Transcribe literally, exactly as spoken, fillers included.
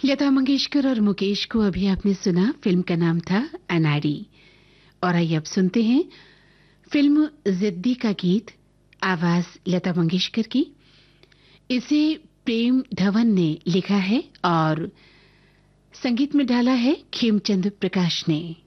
लता मंगेशकर और मुकेश को अभी आपने सुना। फिल्म का नाम था अनाड़ी। और आइए अब सुनते हैं फिल्म जिद्दी का गीत, आवाज लता मंगेशकर की। इसे प्रेम धवन ने लिखा है और संगीत में डाला है खेमचंद प्रकाश ने।